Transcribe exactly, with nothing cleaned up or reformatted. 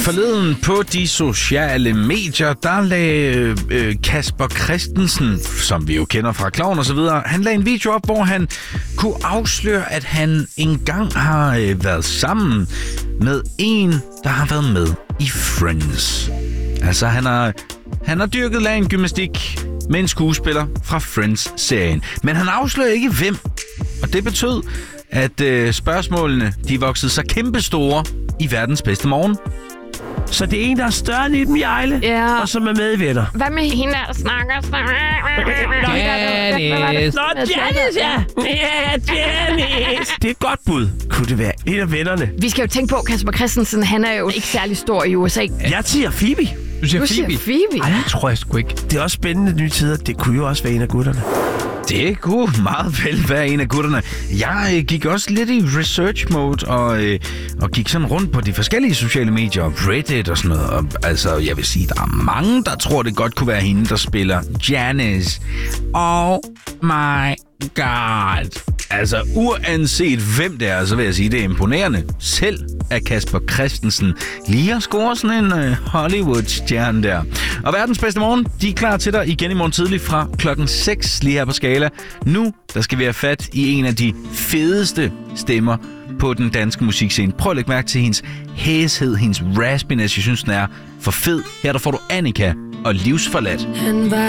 Forleden på de sociale medier, der lagde øh, Kasper Christensen, som vi jo kender fra Klovn og så videre, han lagde en video op, hvor han kunne afsløre, at han engang har øh, været sammen med en, der har været med i Friends. Altså, han har, han har dyrket lagen gymnastik med en skuespiller fra Friends-serien. Men han afslører ikke hvem. Og det betød, at øh, spørgsmålene de voksede så kæmpestore i verdens bedste morgen. Så det er en, der er større end Iben Hjejle, Ja. og som er med i Venner. Hvad med hende, der snakker? Janice! Nå, Janice, ja! Ja, Janice! Det er et godt bud. Kunne det være en af vennerne? Vi skal jo tænke på, Kasper Christensen, han er jo ikke særlig stor i U S A. Jeg siger Phoebe. Du siger Du siger Phoebe? Phoebe. Ej, det tror jeg sgu ikke. Det er også spændende nye tider. Det kunne jo også være en af gutterne. Det kunne meget vel være en af gutterne. Jeg øh, gik også lidt i research mode og, øh, og gik sådan rundt på de forskellige sociale medier, Reddit og sådan noget. Og, altså, jeg vil sige, der er mange, der tror, det godt kunne være hende, der spiller Janice. Oh my god. Altså, uanset hvem det er, så vil jeg sige, det er imponerende. Selv af Kasper Christensen lige at score sådan en øh, Hollywood-stjerne der. Og verdens bedste morgen, de er klar til dig igen i morgen tidlig fra klokken seks lige her på Skala. Nu, der skal vi have fat i en af de fedeste stemmer på den danske musikscene. Prøv at lægge mærke til hendes hæshed, hendes raspiness. Jeg synes, den er for fed. Her der får du Annika og Livsforladt. Han var